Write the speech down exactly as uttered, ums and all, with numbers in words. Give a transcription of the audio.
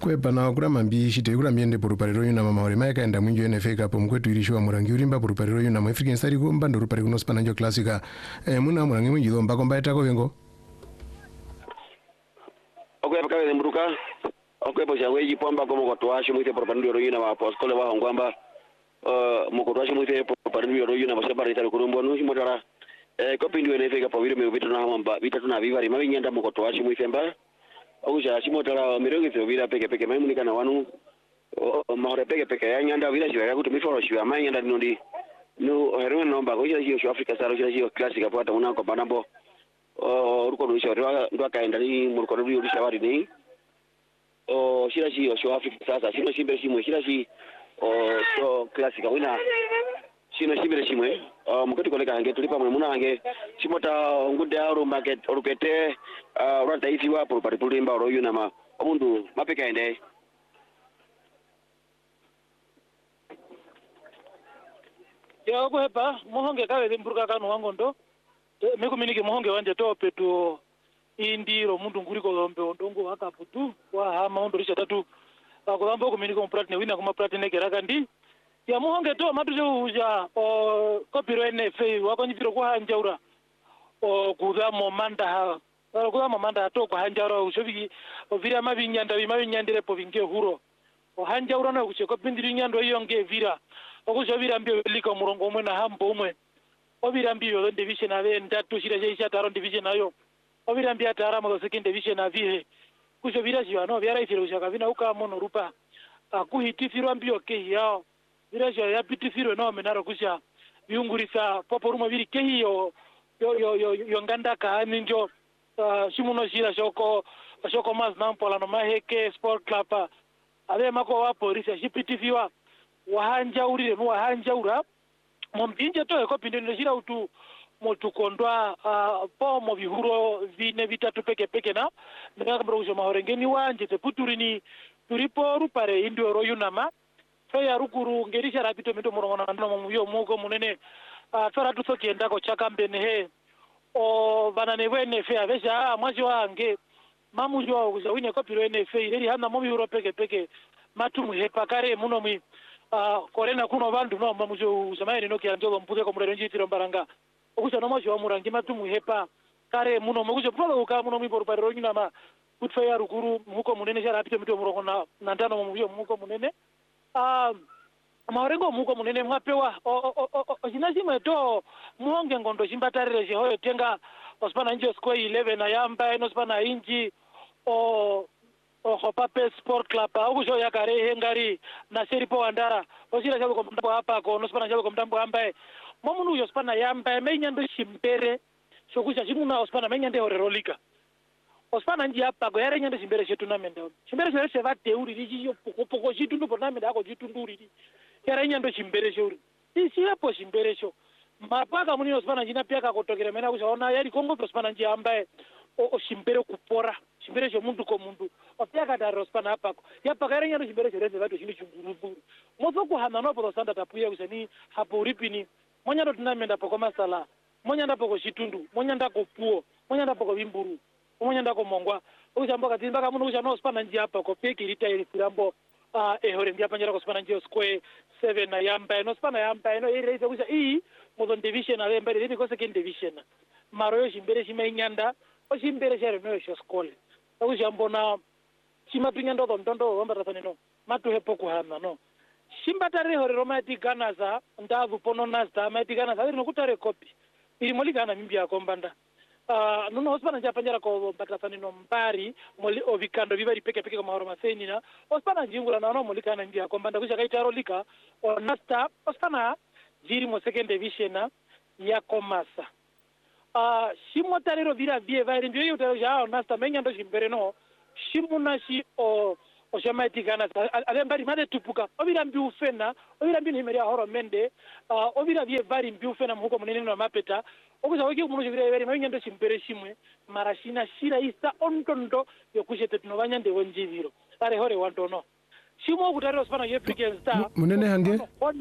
kwepa na kura mambi shite kura miende porupariro yuna mama hore maika enda mwinjo N F A kapo mkwetu irishiwa murangi urimba porupariro yuna mwa African Star kumba ndo rupari kuno spana njo klasika eh, muna murangi mwinji dhomba komba etako vengo okwepa kawe mburuka okwepa shangwe jipomba komo kwa tuwashi mwite porupariro yuna wa poskole wa hongwamba uh, mko tuwashi mwite porupariro yuna wa sabari itari kurumbo nushi motara eh, kopi ndio N F A kapo vile meuvito na hamba vita tuna vivari mawi nyanda mko tuwashi mwite mba okusha shimotara mirongi thyo vira peke peke mai munikana wanu mahore peke peke ya nyanda vira shwa yakutu miforo shwa mai nyanda nundi nu heruwe nomba ko shira shio Africa Star shira shio classic apata una ko banambo o ruko no shwa ndo akaenda ni muruko ndo yuri shawari ni o shira shio shio Africa Star shino shimbe shimwe shira shi o so classic wina shino shimbe shimwe o mukati koleka hange tulipa mwe muna hange shimota ngude aru market orukete uh rata ifi wapo pari pulimba ro yuna ma omundu mapeka ende ya ko hepa mohonge kawe mburuka kanu wangondo mekuminike mohonge wanje tope to indiro mundu nguriko lombe ondongo akaputu wa hama ondo risha tatu akolamba kuminike mu platine wina kuma platine keraka ndi ya mohonge to matuje uja o kopiro N F A wakonyipiro kwa hanjaura o kuda momanda ha kuda momanda to kwa hanjaura ushoviki ovira mabinyanda bimabinyandire po vinge huro o hanjaura no kucheko pindiri nyando yonge vira okushovira mbio lika murongo omwe na hambo omwe obira mbio division ave ndatu shira sheisha taro division ayo obira mbia tara mo second division avihe kushovira jiwa no byara ifiro ushaka vina uka mono rupa akuhitifirwa mbio ke yao vira jo ya pitifiro no menaro kusha biungurisa popo rumwe biri ke yo yo yo yo, yo nganda ka ninjo uh, shimuno shira shoko shoko mas nampola no maheke sport club ave mako wa polisi shipitifiwa wahanja urire no wahanja ura mombinje to eko pindino shira utu motukondwa uh, po mo bihuro vine vitatu peke peke na ndaka mbrojo mahorengeni wanje te puturini turipo rupare indio ro yunama fe ya rukuru ngerisha rapito mito morongona no muyo mugo munene uh, fera tutso kienda ko chakambene he o banane bwene fe avesha mwaji wange mamujo kuja wine kopiro N F A iri hana mo bihuro peke peke matumu he pakare muno mwi Uh, korena kuno vandu no mamujo usamaye no kianjolo mpuze ko murero njitiro mbaranga okusa no majo amurangi matumu hepa kare muno mukujo polo uka muno miporo parero nyina ma kutfa ya rukuru muko munene shara apito mito murongo na nandano muyo muko munene ah uh, maorengo muko munene mwapewa ojinazima to muonge ngondo chimbatarire je hoyo tenga ospana nje square eleven ayamba eno spana inji o o pape sport club akusho yakare hengari na seripo andara osira chalo komtambo hapa ko no spana chalo komtambo ambaye momunu yo spana yamba menyando chimpere shokusha chimuna ospana menyande orerolika ospana nji hapa go yare nyande chimbere chetu na mende chimbere chere se vate uri ri yo poko poko chitundu bona mende ako chitunduri ri yare nyando chimbere churi isi hapo chimbere cho mapaka muni ospana jina pia kakotokera mena kushaona yari kongo ospana nji ambaye o chimbere kupora chimbere cho mundu ko mundu opyaka daro spana hapa yapa kare nyano chimbere cho reze vatu chini chunguruburu mozo kuhana no podo sanda tapuya kusani hapo uripini monya ndo tunamenda poko masala monya ndapoko chitundu monya ndako puo monya ndapoko bimburu monya ndako mongwa ushamba kati mbaka mundu usha no spana nji hapa ko peki retail firambo uh, ehore ndia panjara ko spana nji square seven na yamba no spana yamba no ire ise kusha i mozo division ale mbere ndi ko second division maroyo chimbere chimenyanda o chimbere chere no sho skole okushambona chimatunya ndo ndondo wambatasane no matu hepo kuhana no shimbatare hore romati ganaza ndavu pono nasta mati ganaza iri nokutare copy iri moligana mimbi yakombanda ah uh, nuno hospana chapanjara ko batasane no mbari moli ovikando bivari peke peke kama horoma senina hospana jingula na no moligana mimbi yakombanda kusha kaitaro lika o nasta hospana jiri mo second division ya komasa ah uh, shimotarero vira vie vari ndio yutaro ja nasta menya ndo shimbere no shimuna shi o o shamaiti kana alembari made tupuka obira mbi ufena obira mbi nimeri ahoro mende uh, obira vie vari mbi ufena muko munene na mapeta okuza oki muno vire vere manyendo chimpere shimwe marashina shira isa ontondo yokushete tunobanyande wonjiviro are hore wantono shimo kutaro spana ye African Star munene hange